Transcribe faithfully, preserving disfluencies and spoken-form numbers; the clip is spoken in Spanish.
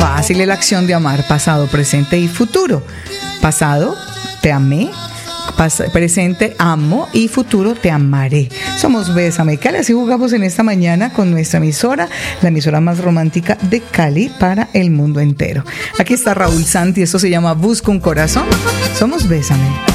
fácil es la acción de amar, pasado, presente y futuro. Pasado, te amé. Pas- presente, amo, y futuro, te amaré. Somos Bésame Cali, así jugamos en esta mañana con nuestra emisora, la emisora más romántica de Cali para el mundo entero. Aquí está Raúl Santi, esto se llama Busco un corazón. Somos Bésame.